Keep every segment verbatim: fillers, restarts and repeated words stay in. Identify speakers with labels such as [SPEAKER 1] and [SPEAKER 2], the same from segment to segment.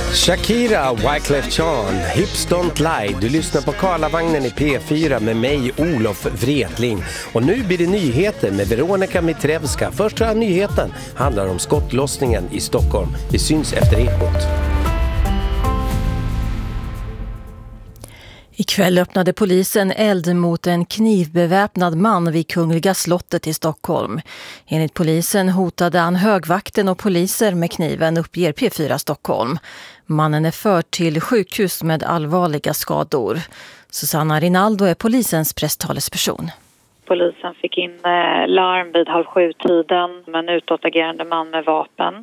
[SPEAKER 1] Shakira, Wyclef Jean, Hips Don't Lie. Du lyssnar på Karlavagnen i P fyra med mig, Olof Wretling. Och nu blir det nyheter med Veronica Mitrevska. Första nyheten handlar om skottlossningen i Stockholm. Vi syns efter ekot.
[SPEAKER 2] Ikväll öppnade polisen eld mot en knivbeväpnad man vid Kungliga slottet i Stockholm. Enligt polisen hotade han högvakten och poliser med kniven, uppger P fyra Stockholm. Mannen är förd till sjukhus med allvarliga skador. Susanna Rinaldo är polisens presstalesperson.
[SPEAKER 3] Polisen fick in larm vid halv sju-tiden med en utåtagerande man med vapen.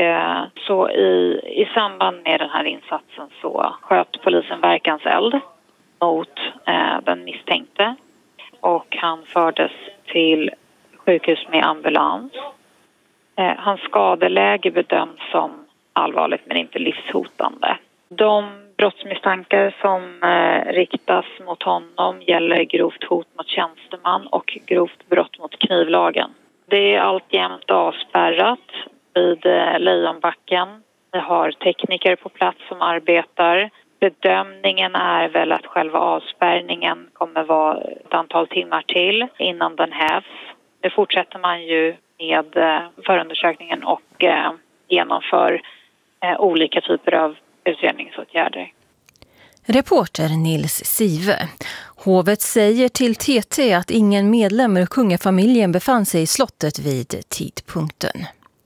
[SPEAKER 3] Så i, i samband med den här insatsen så sköt polisen verkanseld mot eh, den misstänkte och han fördes till sjukhus med ambulans. Eh, hans skadeläge bedöms som allvarligt men inte livshotande. De brottsmisstankar som eh, riktas mot honom gäller grovt hot mot tjänsteman och grovt brott mot knivlagen. Det är alltjämt avspärrat vid eh, Lejonbacken. Vi har tekniker på plats som arbetar. Bedömningen är väl att själva avspärrningen kommer vara ett antal timmar till innan den hävs. Nu fortsätter man ju med förundersökningen och eh, genomför eh, olika typer av utredningsåtgärder.
[SPEAKER 2] Reporter Nils Sive. Hovet säger till T T att ingen medlem ur kungafamiljen befann sig i slottet vid tidpunkten.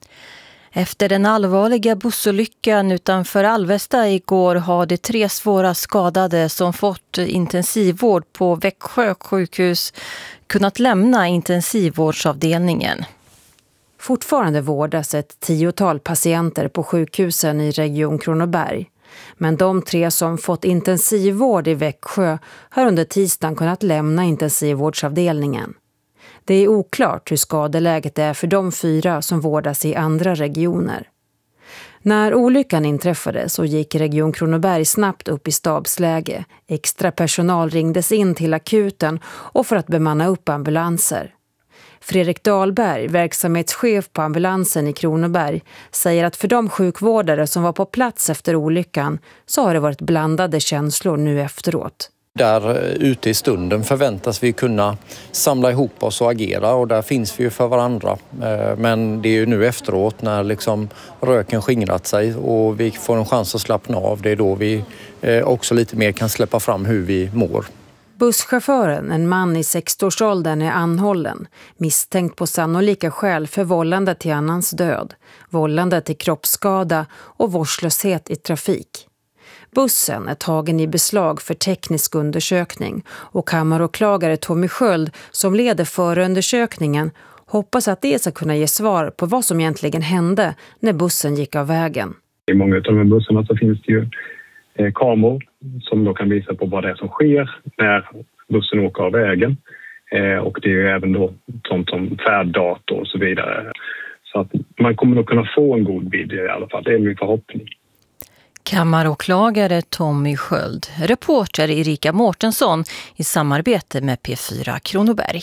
[SPEAKER 2] Efter den allvarliga bussolyckan utanför Alvesta igår har de tre svåra skadade som fått intensivvård på Växjö sjukhus kunnat lämna intensivvårdsavdelningen.
[SPEAKER 4] Fortfarande vårdas ett tiotal patienter på sjukhusen i Region Kronoberg. Men de tre som fått intensivvård i Växjö har under tisdagen kunnat lämna intensivvårdsavdelningen. Det är oklart hur skadeläget är för de fyra som vårdas i andra regioner. När olyckan inträffade så gick Region Kronoberg snabbt upp i stabsläge. Extra personal ringdes in till akuten och för att bemanna upp ambulanser. Fredrik Dahlberg, verksamhetschef på ambulansen i Kronoberg, säger att för de sjukvårdare som var på plats efter olyckan så har det varit blandade känslor nu efteråt.
[SPEAKER 5] Där ute i stunden förväntas vi kunna samla ihop oss och agera och där finns vi ju för varandra. Men det är ju nu efteråt när liksom röken skingrat sig och vi får en chans att slappna av. Det är då vi också lite mer kan släppa fram hur vi mår.
[SPEAKER 4] Busschauffören, en man i sextioårsåldern, är anhållen, misstänkt på sannolika skäl för vållande till annans död, vållande till kroppsskada och vårdslöshet i trafik. Bussen är tagen i beslag för teknisk undersökning och kammaråklagare Tommy Sköld, som leder förundersökningen, hoppas att det ska kunna ge svar på vad som egentligen hände när bussen gick av vägen.
[SPEAKER 6] I många av de här bussarna så finns det ju eh, kameror som då kan visa på vad det är som sker när bussen åker av vägen. Eh, och det är ju även då sånt som färddator och så vidare. Så att man kommer nog kunna få en god bild i alla fall, det är min förhoppning.
[SPEAKER 2] Kammaråklagare Tommy Sköld, reporter Erika Mårtensson i samarbete med P fyra Kronoberg.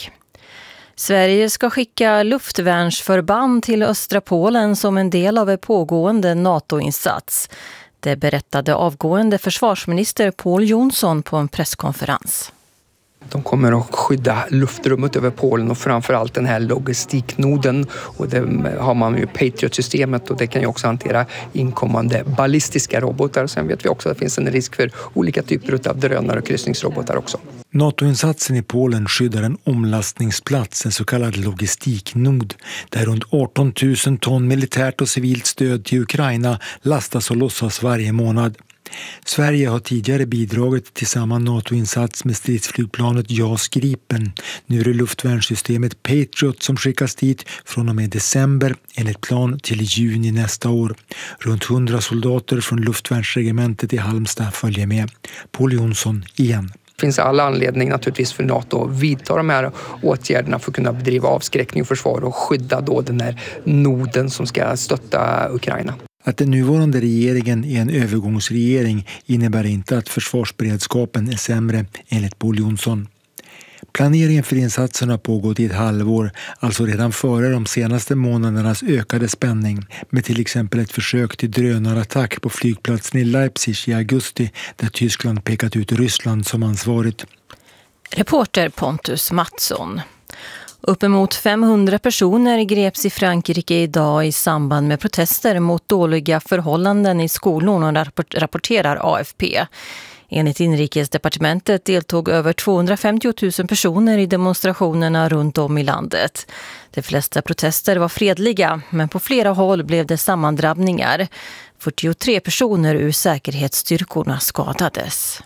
[SPEAKER 2] Sverige ska skicka luftvärnsförband till östra Polen som en del av en pågående NATO-insats. Det berättade avgående försvarsminister Pål Jonsson på en presskonferens.
[SPEAKER 7] De kommer att skydda luftrummet över Polen och framförallt den här logistiknoden. Och det har man ju Patriot-systemet och det kan ju också hantera inkommande ballistiska robotar. Sen vet vi också att det finns en risk för olika typer av drönare och kryssningsrobotar också.
[SPEAKER 8] NATO-insatsen i Polen skyddar en omlastningsplats, en så kallad logistiknod, där runt arton tusen ton militärt och civilt stöd till Ukraina lastas och lossas varje månad. Sverige har tidigare bidragit till samma NATO-insats med stridsflygplanet JAS Gripen. Nu är det luftvärnssystemet Patriot som skickas dit från och med december enligt plan till juni nästa år. Runt hundra soldater från luftvärnsregementet i Halmstad följer med. Pål Jonsson igen.
[SPEAKER 7] Det finns alla anledning naturligtvis för NATO att vidta de här åtgärderna för att kunna bedriva avskräckning och försvar och skydda då den här noden som ska stötta Ukraina.
[SPEAKER 8] Att den nuvarande regeringen är en övergångsregering innebär inte att försvarsberedskapen är sämre, enligt Pål Jonsson. Planeringen för insatsen har pågått i ett halvår, alltså redan före de senaste månadernas ökade spänning, med till exempel ett försök till drönarattack på flygplatsen i Leipzig i augusti, där Tyskland pekat ut Ryssland som ansvarigt.
[SPEAKER 2] Reporter Pontus Mattsson. Uppemot femhundra personer greps i Frankrike idag i samband med protester mot dåliga förhållanden i skolorna, rapporterar A F P. Enligt inrikesdepartementet deltog över tvåhundrafemtio tusen personer i demonstrationerna runt om i landet. De flesta protester var fredliga, men på flera håll blev det sammandrabbningar. fyrtiotre personer ur säkerhetsstyrkorna skadades.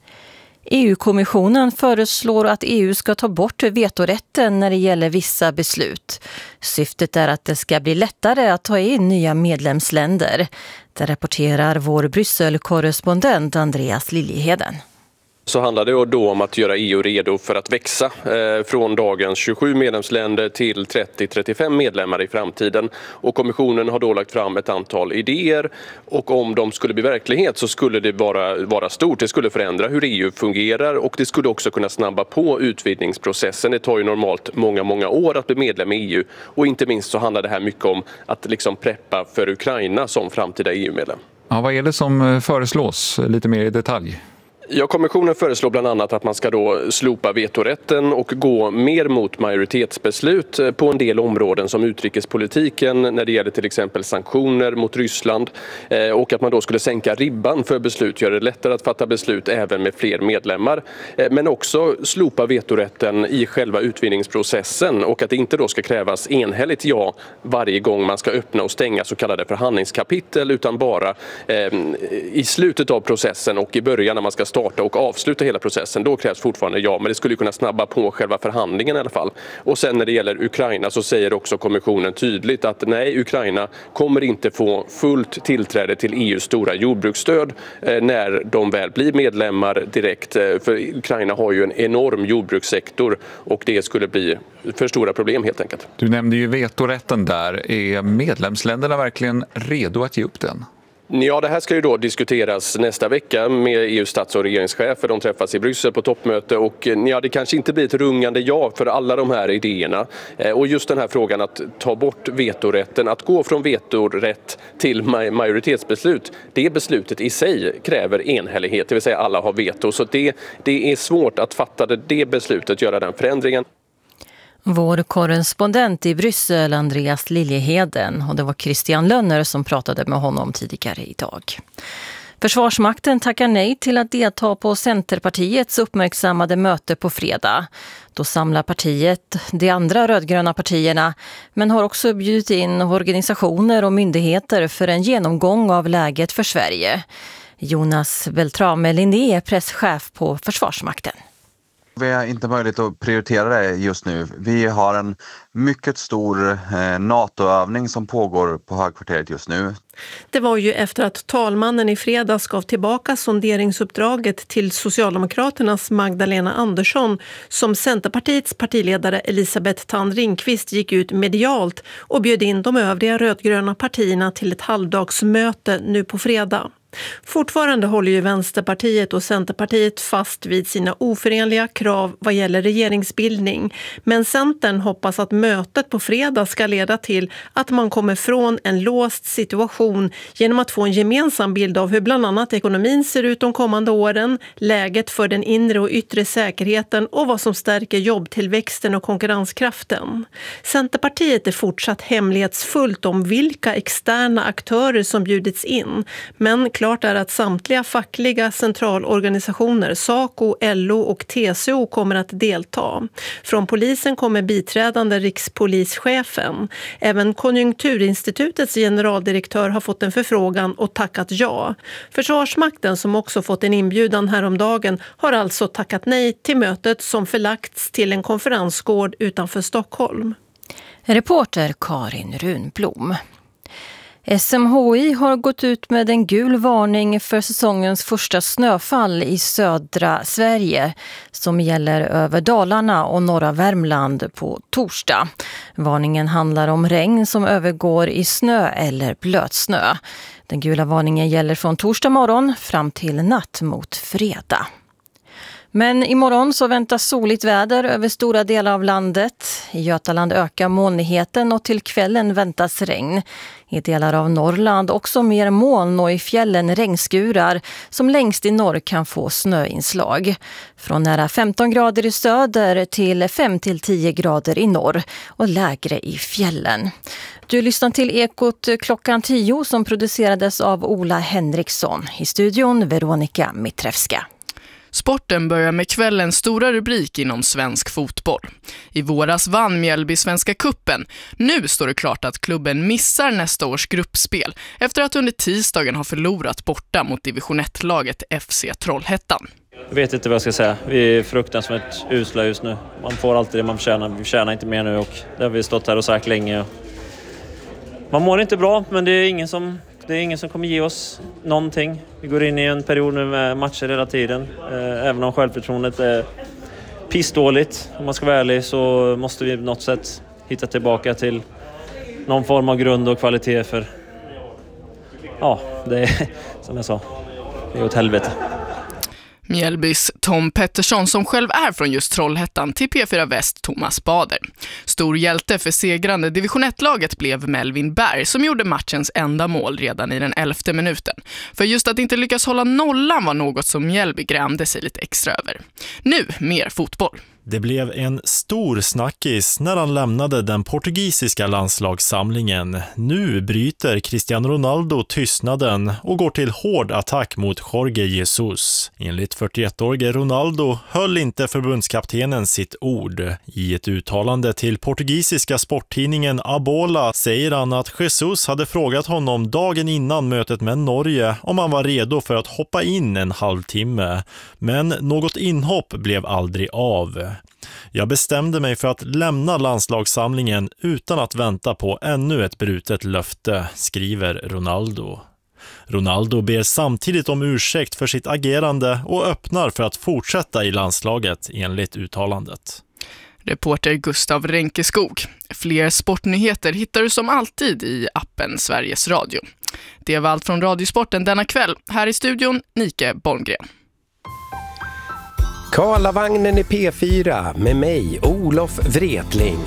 [SPEAKER 2] E U-kommissionen föreslår att E U ska ta bort vetorätten när det gäller vissa beslut. Syftet är att det ska bli lättare att ta in nya medlemsländer. Det rapporterar vår Bryssel-korrespondent Andreas Liljeheden.
[SPEAKER 9] Så handlar det då om att göra E U redo för att växa eh, från dagens tjugosju medlemsländer till trettio till trettiofem medlemmar i framtiden. Och kommissionen har då lagt fram ett antal idéer, och om de skulle bli verklighet så skulle det bara vara stort. Det skulle förändra hur E U fungerar, och det skulle också kunna snabba på utvidgningsprocessen. Det tar ju normalt många, många år att bli medlem i E U, och inte minst så handlar det här mycket om att liksom preppa för Ukraina som framtida E U-medlem.
[SPEAKER 10] Ja, vad är det som föreslås lite mer i detalj?
[SPEAKER 9] Ja, kommissionen föreslår bland annat att man ska då slopa vetorätten och gå mer mot majoritetsbeslut på en del områden som utrikespolitiken, när det gäller till exempel sanktioner mot Ryssland, och att man då skulle sänka ribban för beslut, göra det lättare att fatta beslut även med fler medlemmar, men också slopa vetorätten i själva utvidgningsprocessen, och att det inte då ska krävas enhälligt ja varje gång man ska öppna och stänga så kallade förhandlingskapitel, utan bara eh, i slutet av processen och i början när man ska starta starta och avsluta hela processen. Då krävs fortfarande ja, men det skulle kunna snabba på själva förhandlingen i alla fall. Och sen när det gäller Ukraina så säger också kommissionen tydligt att nej, Ukraina kommer inte få fullt tillträde till E U:s stora jordbruksstöd eh, när de väl blir medlemmar direkt. Eh, för Ukraina har ju en enorm jordbrukssektor, och det skulle bli för stora problem helt enkelt.
[SPEAKER 10] Du nämnde ju vetorätten där. Är medlemsländerna verkligen redo att ge upp den?
[SPEAKER 9] Ja, det här ska ju då diskuteras nästa vecka med E U:s stats- och regeringschefer. De träffas i Bryssel på toppmöte, och ja, det kanske inte blir ett rungande ja för alla de här idéerna. Och just den här frågan att ta bort vetorätten, att gå från vetorätt till majoritetsbeslut, det beslutet i sig kräver enhällighet, det vill säga alla har veto. Så det, det är svårt att fatta det, det beslutet, göra den förändringen.
[SPEAKER 2] Vår korrespondent i Bryssel, Andreas Liljeheden, och det var Christian Lönner som pratade med honom tidigare idag. Försvarsmakten tackar nej till att delta på Centerpartiets uppmärksammade möte på fredag. Då samlar partiet de andra rödgröna partierna, men har också bjudit in organisationer och myndigheter för en genomgång av läget för Sverige. Jonas Beltrame Linné är presschef på Försvarsmakten.
[SPEAKER 11] Vi har inte möjlighet att prioritera det just nu. Vi har en mycket stor eh, NATO-övning som pågår på högkvarteret just nu.
[SPEAKER 12] Det var ju efter att talmannen i fredags gav tillbaka sonderingsuppdraget till Socialdemokraternas Magdalena Andersson som Centerpartiets partiledare Elisabeth Thand Ringqvist gick ut medialt och bjöd in de övriga rödgröna partierna till ett halvdagsmöte nu på fredag. Fortfarande håller ju Vänsterpartiet och Centerpartiet fast vid sina oförenliga krav vad gäller regeringsbildning. Men Centern hoppas att mötet på fredag ska leda till att man kommer från en låst situation genom att få en gemensam bild av hur bland annat ekonomin ser ut de kommande åren, läget för den inre och yttre säkerheten och vad som stärker jobbtillväxten och konkurrenskraften. Centerpartiet är fortsatt hemlighetsfullt om vilka externa aktörer som bjudits in, men klart är att samtliga fackliga centralorganisationer, SACO, L O och T C O kommer att delta. Från polisen kommer biträdande rikspolischefen. Även Konjunkturinstitutets generaldirektör har fått en förfrågan och tackat ja. Försvarsmakten, som också fått en inbjudan häromdagen, har alltså tackat nej till mötet som förlagts till en konferensgård utanför Stockholm.
[SPEAKER 2] Reporter Karin Runblom. S M H I har gått ut med en gul varning för säsongens första snöfall i södra Sverige som gäller över Dalarna och norra Värmland på torsdag. Varningen handlar om regn som övergår i snö eller blötsnö. Den gula varningen gäller från torsdag morgon fram till natt mot fredag. Men imorgon så väntas soligt väder över stora delar av landet. I Götaland ökar molnigheten och till kvällen väntas regn. I delar av Norrland också mer moln och i fjällen regnskurar som längst i norr kan få snöinslag. Från nära femton grader i söder till fem till tio grader i norr och lägre i fjällen. Du lyssnar till Ekot klockan tio som producerades av Ola Henriksson. I studion Veronica Mitrevska.
[SPEAKER 13] Sporten börjar med kvällens stora rubrik inom svensk fotboll. I våras vann Mjällby Svenska kuppen. Nu står det klart att klubben missar nästa års gruppspel efter att under tisdagen ha förlorat borta mot division ett-laget F C Trollhättan.
[SPEAKER 14] Jag vet inte vad jag ska säga. Vi är fruktansvärt usla just nu. Man får alltid det man förtjänar. Vi förtjänar inte mer nu och det har vi stått här och sagt länge. Man mår inte bra, men det är ingen som... Det är ingen som kommer ge oss någonting. Vi går in i en period nu med matcher hela tiden. Även om självförtroendet är pissdåligt. Om man ska vara ärlig så måste vi på något sätt hitta tillbaka till någon form av grund och kvalitet för... Ja, det är som jag sa. Det är åt helvete.
[SPEAKER 13] Mjällbys Tom Pettersson som själv är från just Trollhättan till P fyra Väst Thomas Bader. Stor hjälte för segrande division ett-laget blev Melvin Berg som gjorde matchens enda mål redan i den elfte minuten. För just att inte lyckas hålla nollan var något som Mjällby grämde sig lite extra över. Nu mer fotboll.
[SPEAKER 15] Det blev en stor snackis när han lämnade den portugisiska landslagssamlingen. Nu bryter Cristiano Ronaldo tystnaden och går till hård attack mot Jorge Jesus. Enligt fyrtioettårige Ronaldo höll inte förbundskaptenen sitt ord. I ett uttalande till portugisiska sporttidningen Abola säger han att Jesus hade frågat honom dagen innan mötet med Norge om han var redo för att hoppa in en halvtimme. Men något inhopp blev aldrig av. Jag bestämde mig för att lämna landslagssamlingen utan att vänta på ännu ett brutet löfte, skriver Ronaldo. Ronaldo ber samtidigt om ursäkt för sitt agerande och öppnar för att fortsätta i landslaget enligt uttalandet.
[SPEAKER 13] Reporter Gustav Renkeskog. Fler sportnyheter hittar du som alltid i appen Sveriges Radio. Det var allt från Radiosporten denna kväll. Här i studion Nike Bolmgren.
[SPEAKER 1] Karlavagnen i P fyra med mig, Olof Wretling.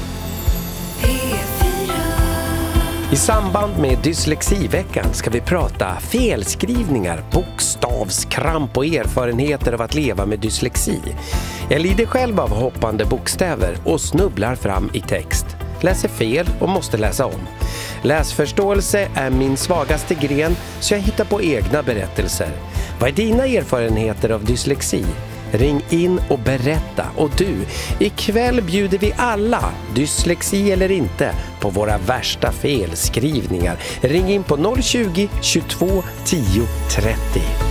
[SPEAKER 1] I samband med dyslexiveckan ska vi prata felskrivningar, bokstavskramp och erfarenheter av att leva med dyslexi. Jag lider själv av hoppande bokstäver och snubblar fram i text. Läser fel och måste läsa om. Läsförståelse är min svagaste gren så jag hittar på egna berättelser. Vad är dina erfarenheter av dyslexi? Ring in och berätta. Och du, ikväll bjuder vi alla, dyslexi eller inte, på våra värsta felskrivningar. Ring in på noll tjugo, tjugotvå, tio, trettio.